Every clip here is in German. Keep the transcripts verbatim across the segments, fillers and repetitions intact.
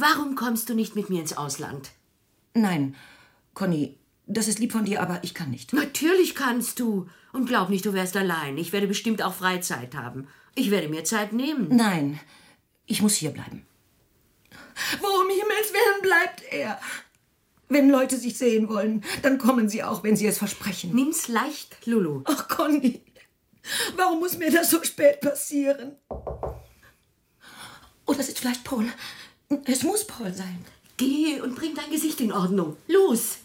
Warum kommst du nicht mit mir ins Ausland? Nein, Conny, das ist lieb von dir, aber ich kann nicht. Natürlich kannst du. Und glaub nicht, du wärst allein. Ich werde bestimmt auch Freizeit haben. Ich werde mir Zeit nehmen. Nein, ich muss hier bleiben. Wo um Himmels Willen bleibt er? Wenn Leute sich sehen wollen, dann kommen sie auch, wenn sie es versprechen. Nimm's leicht, Lulu. Ach, Conny, warum muss mir das so spät passieren? Oder ist es vielleicht Paul? Es muss Paul sein. Geh und bring dein Gesicht in Ordnung. Los!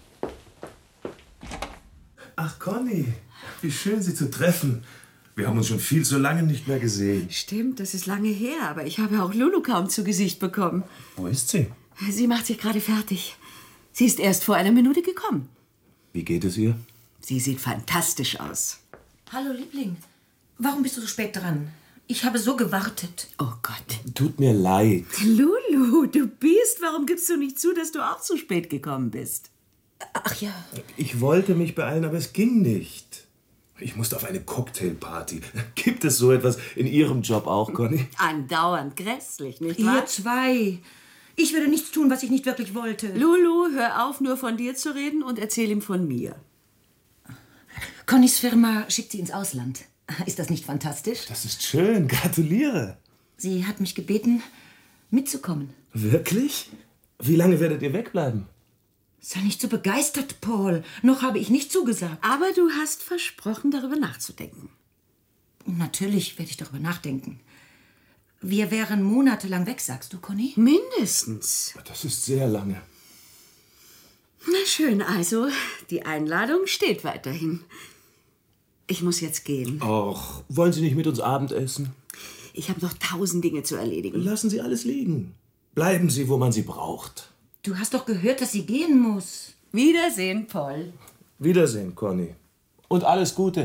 Ach, Conny, wie schön, Sie zu treffen. Wir haben uns schon viel zu lange nicht mehr gesehen. Stimmt, das ist lange her, aber ich habe auch Lulu kaum zu Gesicht bekommen. Wo ist sie? Sie macht sich gerade fertig. Sie ist erst vor einer Minute gekommen. Wie geht es ihr? Sie sieht fantastisch aus. Hallo, Liebling. Warum bist du so spät dran? Ich habe so gewartet. Oh Gott. Tut mir leid. Lulu, du bist. Warum gibst du nicht zu, dass du auch zu spät gekommen bist? Ach ja. Ich wollte mich beeilen, aber es ging nicht. Ich musste auf eine Cocktailparty. Gibt es so etwas in Ihrem Job auch, Conny? Andauernd grässlich, nicht wahr? Ihr zwei. Ich würde nichts tun, was ich nicht wirklich wollte. Lulu, hör auf, nur von dir zu reden und erzähl ihm von mir. Connys Firma schickt sie ins Ausland. Ist das nicht fantastisch? Das ist schön. Gratuliere. Sie hat mich gebeten, mitzukommen. Wirklich? Wie lange werdet ihr wegbleiben? Sei nicht so begeistert, Paul. Noch habe ich nicht zugesagt. Aber du hast versprochen, darüber nachzudenken. Natürlich werde ich darüber nachdenken. Wir wären monatelang weg, sagst du, Conny? Mindestens. Das ist sehr lange. Na schön, also, die Einladung steht weiterhin. Ich muss jetzt gehen. Och, wollen Sie nicht mit uns Abendessen? Ich habe noch tausend Dinge zu erledigen. Lassen Sie alles liegen. Bleiben Sie, wo man Sie braucht. Du hast doch gehört, dass sie gehen muss. Wiedersehen, Paul. Wiedersehen, Conny. Und alles Gute.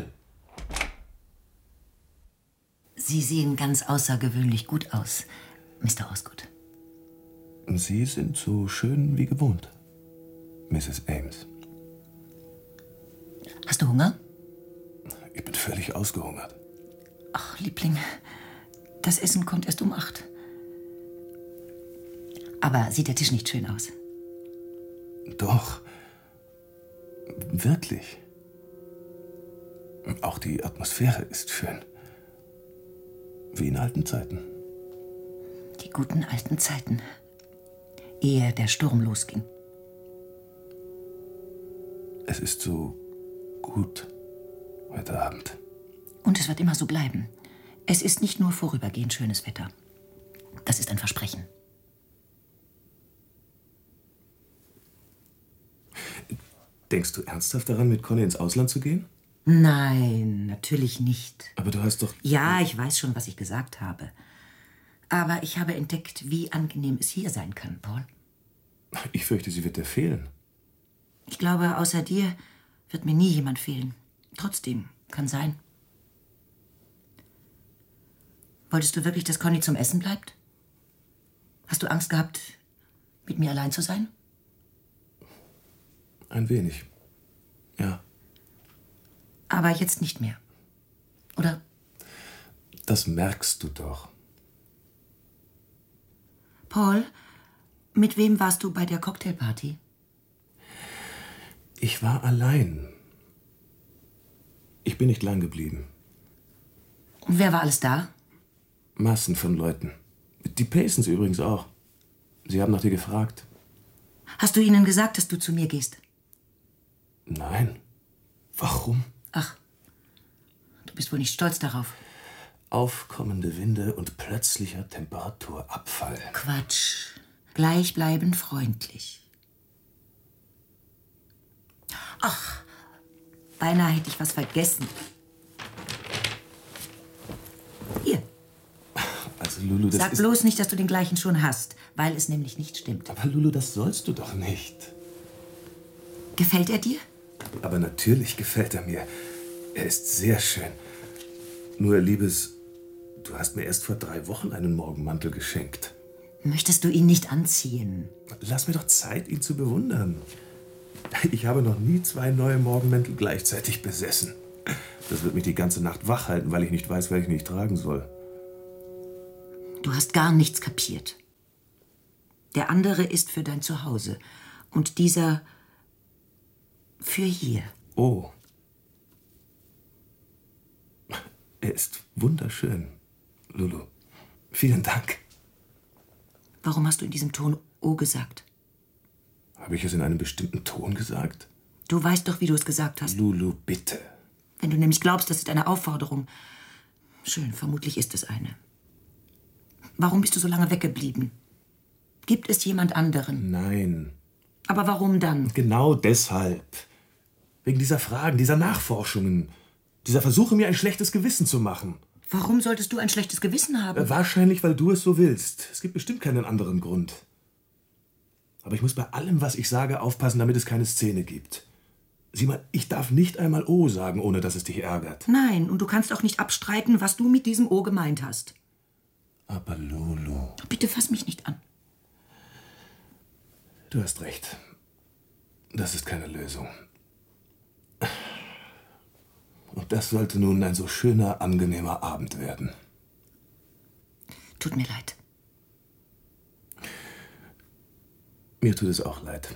Sie sehen ganz außergewöhnlich gut aus, Mister Osgood. Sie sind so schön wie gewohnt, Misses Ames. Hast du Hunger? Ich bin völlig ausgehungert. Ach, Liebling, das Essen kommt erst um acht. Aber sieht der Tisch nicht schön aus? Doch. Wirklich. Auch die Atmosphäre ist schön. Wie in alten Zeiten. Die guten alten Zeiten. Ehe der Sturm losging. Es ist so gut heute Abend. Und es wird immer so bleiben. Es ist nicht nur vorübergehend schönes Wetter. Das ist ein Versprechen. Denkst du ernsthaft daran, mit Conny ins Ausland zu gehen? Nein, natürlich nicht. Aber du hast doch... Ja, ich weiß schon, was ich gesagt habe. Aber ich habe entdeckt, wie angenehm es hier sein kann, Paul. Ich fürchte, sie wird dir fehlen. Ich glaube, außer dir wird mir nie jemand fehlen. Trotzdem, kann sein. Wolltest du wirklich, dass Conny zum Essen bleibt? Hast du Angst gehabt, mit mir allein zu sein? Ein wenig. Ja. Aber jetzt nicht mehr. Oder? Das merkst du doch. Paul, mit wem warst du bei der Cocktailparty? Ich war allein. Ich bin nicht lang geblieben. Und wer war alles da? Massen von Leuten. Die Paysons übrigens auch. Sie haben nach dir gefragt. Hast du ihnen gesagt, dass du zu mir gehst? Nein. Warum? Ach, du bist wohl nicht stolz darauf. Aufkommende Winde und plötzlicher Temperaturabfall. Quatsch. Gleichbleibend freundlich. Ach, beinahe hätte ich was vergessen. Hier. Also Lulu, das Sag ist... bloß nicht, dass du den gleichen schon hast, weil es nämlich nicht stimmt. Aber Lulu, das sollst du doch nicht. Gefällt er dir? Aber natürlich gefällt er mir. Er ist sehr schön. Nur, Liebes, du hast mir erst vor drei Wochen einen Morgenmantel geschenkt. Möchtest du ihn nicht anziehen? Lass mir doch Zeit, ihn zu bewundern. Ich habe noch nie zwei neue Morgenmäntel gleichzeitig besessen. Das wird mich die ganze Nacht wach halten, weil ich nicht weiß, welchen ich tragen soll. Du hast gar nichts kapiert. Der andere ist für dein Zuhause. Und dieser für hier. Oh. Er ist wunderschön, Lulu. Vielen Dank. Warum hast du in diesem Ton O gesagt? Habe ich es in einem bestimmten Ton gesagt? Du weißt doch, wie du es gesagt hast. Lulu, bitte. Wenn du nämlich glaubst, das ist eine Aufforderung. Schön, vermutlich ist es eine. Warum bist du so lange weggeblieben? Gibt es jemand anderen? Nein. Aber warum dann? Genau deshalb. Wegen dieser Fragen, dieser Nachforschungen. Dieser Versuche, mir ein schlechtes Gewissen zu machen. Warum solltest du ein schlechtes Gewissen haben? Äh, wahrscheinlich, weil du es so willst. Es gibt bestimmt keinen anderen Grund. Aber ich muss bei allem, was ich sage, aufpassen, damit es keine Szene gibt. Sieh mal, ich darf nicht einmal O sagen, ohne dass es dich ärgert. Nein, und du kannst auch nicht abstreiten, was du mit diesem O gemeint hast. Aber Lulu... Bitte fass mich nicht an. Du hast recht. Das ist keine Lösung. Und das sollte nun ein so schöner, angenehmer Abend werden. Tut mir leid. Mir tut es auch leid.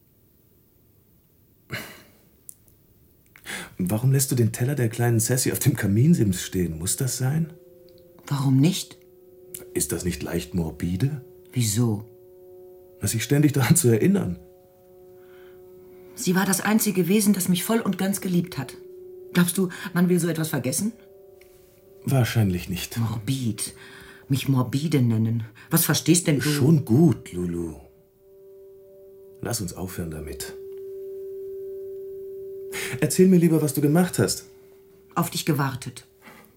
Warum lässt du den Teller der kleinen Sassy auf dem Kaminsims stehen? Muss das sein? Warum nicht? Ist das nicht leicht morbide? Wieso? Sich ständig daran zu erinnern. Sie war das einzige Wesen, das mich voll und ganz geliebt hat. Glaubst du, man will so etwas vergessen? Wahrscheinlich nicht. Morbid. Mich morbide nennen. Was verstehst denn du? Schon gut, Lulu. Lass uns aufhören damit. Erzähl mir lieber, was du gemacht hast. Auf dich gewartet.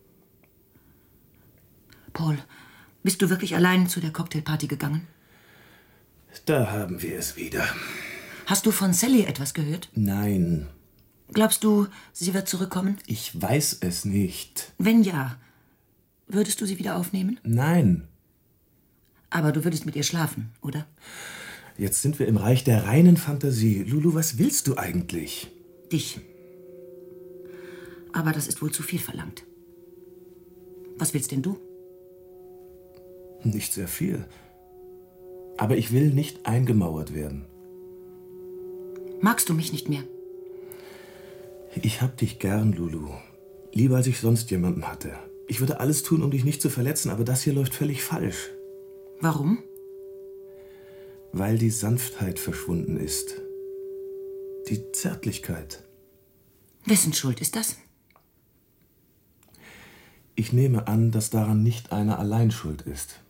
Paul, bist du wirklich allein zu der Cocktailparty gegangen? Da haben wir es wieder. Hast du von Sally etwas gehört? Nein. Glaubst du, sie wird zurückkommen? Ich weiß es nicht. Wenn ja, würdest du sie wieder aufnehmen? Nein. Aber du würdest mit ihr schlafen, oder? Jetzt sind wir im Reich der reinen Fantasie. Lulu, was willst du eigentlich? Dich. Aber das ist wohl zu viel verlangt. Was willst denn du? Nicht sehr viel. Aber ich will nicht eingemauert werden. Magst du mich nicht mehr? Ich hab dich gern, Lulu. Lieber als ich sonst jemanden hatte. Ich würde alles tun, um dich nicht zu verletzen, aber das hier läuft völlig falsch. Warum? Weil die Sanftheit verschwunden ist. Die Zärtlichkeit. Wessen Schuld ist das? Ich nehme an, dass daran nicht einer allein schuld ist.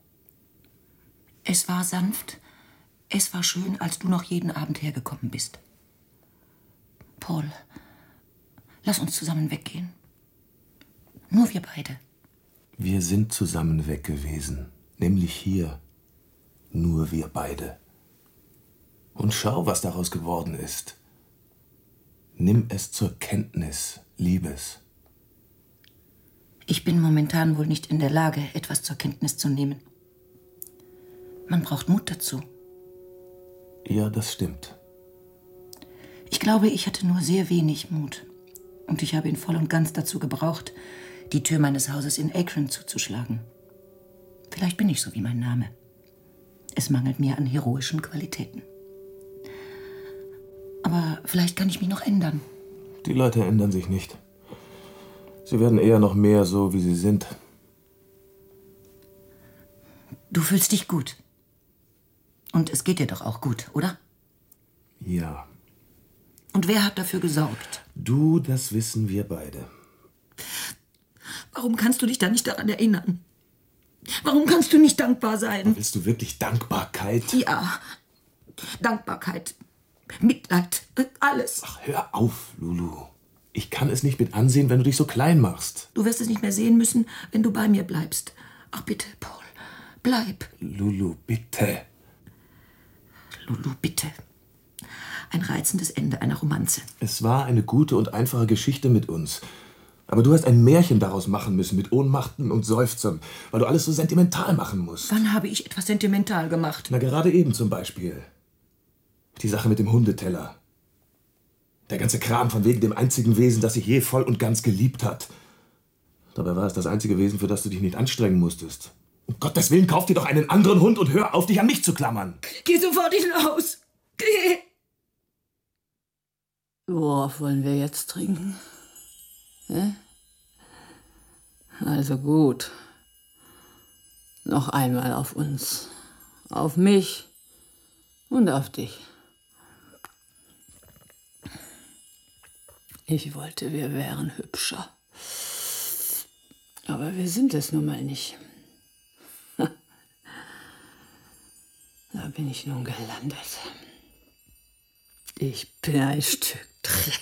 Es war sanft, es war schön, als du noch jeden Abend hergekommen bist. Paul, lass uns zusammen weggehen. Nur wir beide. Wir sind zusammen weg gewesen, nämlich hier. Nur wir beide. Und schau, was daraus geworden ist. Nimm es zur Kenntnis, Liebes. Ich bin momentan wohl nicht in der Lage, etwas zur Kenntnis zu nehmen. Man braucht Mut dazu. Ja, das stimmt. Ich glaube, ich hatte nur sehr wenig Mut. Und ich habe ihn voll und ganz dazu gebraucht, die Tür meines Hauses in Akron zuzuschlagen. Vielleicht bin ich so wie mein Name. Es mangelt mir an heroischen Qualitäten. Aber vielleicht kann ich mich noch ändern. Die Leute ändern sich nicht. Sie werden eher noch mehr so, wie sie sind. Du fühlst dich gut. Und es geht dir doch auch gut, oder? Ja. Und wer hat dafür gesorgt? Du, das wissen wir beide. Warum kannst du dich da nicht daran erinnern? Warum kannst du nicht dankbar sein? Willst du wirklich Dankbarkeit? Ja, Dankbarkeit, Mitleid, alles. Ach, hör auf, Lulu. Ich kann es nicht mit ansehen, wenn du dich so klein machst. Du wirst es nicht mehr sehen müssen, wenn du bei mir bleibst. Ach bitte, Paul, bleib. Lulu, bitte. Lulu, bitte. Ein reizendes Ende einer Romanze. Es war eine gute und einfache Geschichte mit uns. Aber du hast ein Märchen daraus machen müssen mit Ohnmachten und Seufzern, weil du alles so sentimental machen musst. Wann habe ich etwas sentimental gemacht? Na, gerade eben zum Beispiel. Die Sache mit dem Hundeteller. Der ganze Kram von wegen dem einzigen Wesen, das sich je voll und ganz geliebt hat. Dabei war es das einzige Wesen, für das du dich nicht anstrengen musstest. Um Gottes Willen, kauf dir doch einen anderen Hund und hör auf, dich an mich zu klammern. Geh sofort hinaus. Geh. Worauf wollen wir jetzt trinken? Hä? Also gut. Noch einmal auf uns. Auf mich und auf dich. Ich wollte, wir wären hübscher. Aber wir sind es nun mal nicht. Da bin ich nun gelandet. Ich bin ein Stück Dreck.